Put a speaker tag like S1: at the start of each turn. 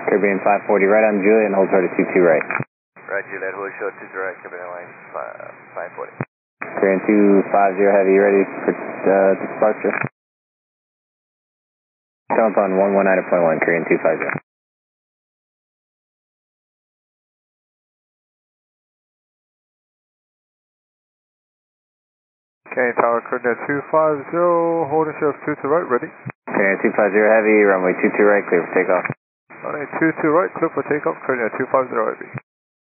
S1: Caribbean 540 right on Juliet and hold short at 22 right.
S2: Right, Juliet, hold short 22 right, Caribbean line 540.
S1: Caribbean 250 Heavy, you ready for departure? Jump on 119.1, Caribbean 250.
S3: Okay, Tower Coordinate 250, holding short 22 right, ready.
S1: Caribbean 250 Heavy, runway 22 right, clear for takeoff.
S3: Runway 22 right, clear for takeoff, Coordinate 250 Heavy.